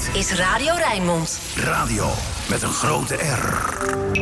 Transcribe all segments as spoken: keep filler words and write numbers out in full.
Dit is Radio Rijnmond. Radio met een grote R.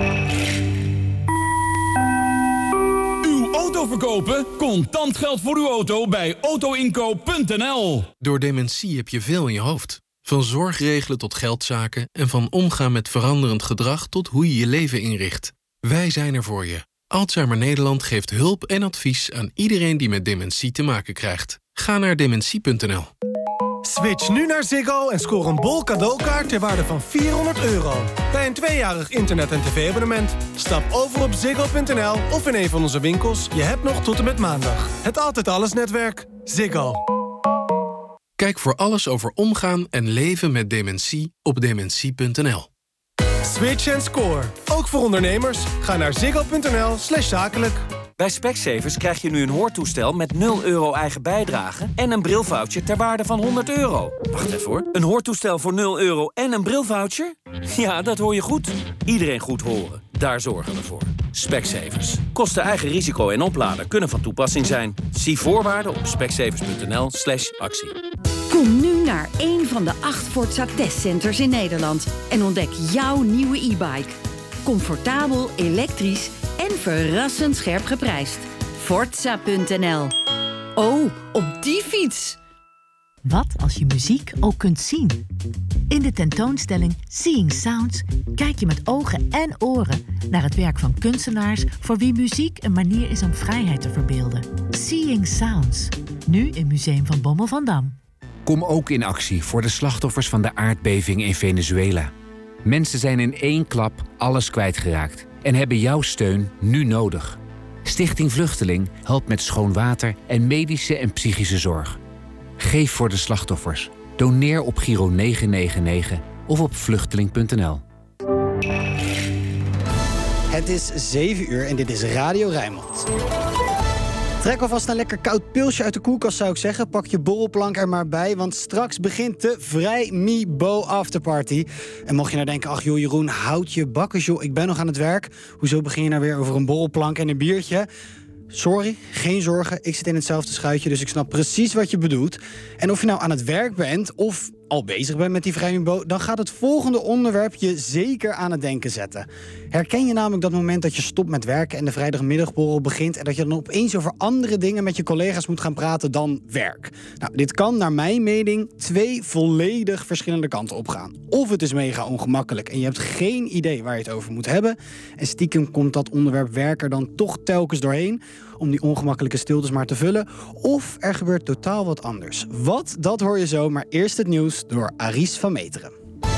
Uw auto verkopen? Contant geld voor uw auto bij autoinkoop punt n l. Door dementie heb je veel in je hoofd. Van zorgregelen tot geldzaken en van omgaan met veranderend gedrag tot hoe je je leven inricht. Wij zijn er voor je. Alzheimer Nederland geeft hulp en advies aan iedereen die met dementie te maken krijgt. Ga naar dementie punt n l. Switch nu naar Ziggo en scoor een bol cadeaukaart ter waarde van vierhonderd euro. Bij een tweejarig internet- en tv-abonnement. Stap over op ziggo punt n l of in een van onze winkels. Je hebt nog tot en met maandag. Het Altijd Alles netwerk. Ziggo. Kijk voor alles over omgaan en leven met dementie op dementie punt n l. Switch en score. Ook voor ondernemers. Ga naar ziggo punt n l slash zakelijk. Bij Specsavers krijg je nu een hoortoestel met nul euro eigen bijdrage en een brilvoucher ter waarde van honderd euro. Wacht even hoor. Een hoortoestel voor nul euro en een brilvoucher? Ja, dat hoor je goed. Iedereen goed horen. Daar zorgen we voor. Specsavers. Kosten eigen risico en oplader kunnen van toepassing zijn. Zie voorwaarden op specsavers punt n l slash actie. Kom nu naar een van de acht Forza testcenters in Nederland en ontdek jouw nieuwe e-bike. Comfortabel, elektrisch en verrassend scherp geprijsd. Forza punt n l. Oh, op die fiets! Wat als je muziek ook kunt zien? In de tentoonstelling Seeing Sounds kijk je met ogen en oren naar het werk van kunstenaars voor wie muziek een manier is om vrijheid te verbeelden. Seeing Sounds, nu in Museum van Bommel van Dam. Kom ook in actie voor de slachtoffers van de aardbeving in Venezuela. Mensen zijn in één klap alles kwijtgeraakt en hebben jouw steun nu nodig. Stichting Vluchteling helpt met schoon water en medische en psychische zorg. Geef voor de slachtoffers. Doneer op Giro negen negen negen of op vluchteling punt n l. Het is zeven uur en dit is Radio Rijnmond. Trek alvast een lekker koud pilsje uit de koelkast, zou ik zeggen. Pak je borrelplank er maar bij, want straks begint de Vrij Mibo Afterparty. En mocht je nou denken, ach joh Jeroen, houd je bakkes joh, ik ben nog aan het werk. Hoezo begin je nou weer over een borrelplank en een biertje? Sorry, geen zorgen, ik zit in hetzelfde schuitje, dus ik snap precies wat je bedoelt. En of je nou aan het werk bent of al bezig bent met die Vrij Mibo, dan gaat het volgende onderwerp je zeker aan het denken zetten. Herken je namelijk dat moment dat je stopt met werken en de vrijdagmiddagborrel begint en dat je dan opeens over andere dingen met je collega's moet gaan praten dan werk? Nou, dit kan naar mijn mening twee volledig verschillende kanten opgaan. Of het is mega ongemakkelijk en je hebt geen idee waar je het over moet hebben. En stiekem komt dat onderwerp werk er dan toch telkens doorheen om die ongemakkelijke stiltes maar te vullen. Of er gebeurt totaal wat anders. Wat, dat hoor je zo, maar eerst het nieuws door Aries van Meteren.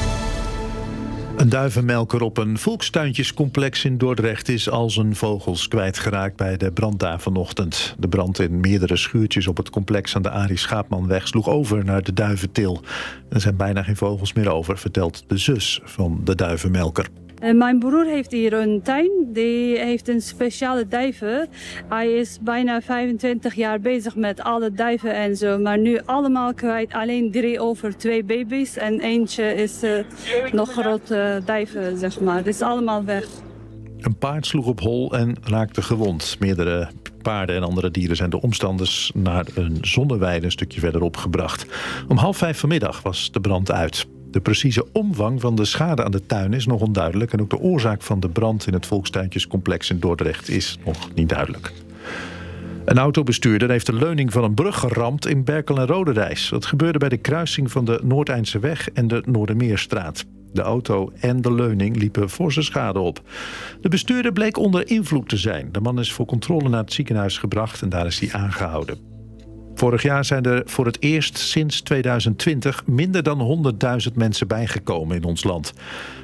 Een duivenmelker op een volkstuintjescomplex in Dordrecht is al zijn vogels kwijtgeraakt bij de brand daar vanochtend. De brand in meerdere schuurtjes op het complex aan de Arie Schaapmanweg sloeg over naar de duiventil. Er zijn bijna geen vogels meer over, vertelt de zus van de duivenmelker. Mijn broer heeft hier een tuin, die heeft een speciale duiven. Hij is bijna vijfentwintig jaar bezig met alle duiven en zo, maar nu allemaal kwijt. Alleen drie over, twee baby's en eentje is uh, nog grote duiven, zeg maar. Het is allemaal weg. Een paard sloeg op hol en raakte gewond. Meerdere paarden en andere dieren zijn de omstanders naar een zonneweide een stukje verderop gebracht. Om half vijf vanmiddag was de brand uit. De precieze omvang van de schade aan de tuin is nog onduidelijk en ook de oorzaak van de brand in het volkstuintjescomplex in Dordrecht is nog niet duidelijk. Een autobestuurder heeft de leuning van een brug geramd in Berkel en Roderijs. Dat gebeurde bij de kruising van de Noordeindse en de Noordermeerstraat. De auto en de leuning liepen forse schade op. De bestuurder bleek onder invloed te zijn. De man is voor controle naar het ziekenhuis gebracht en daar is hij aangehouden. Vorig jaar zijn er voor het eerst sinds tweeduizend twintig minder dan honderdduizend mensen bijgekomen in ons land.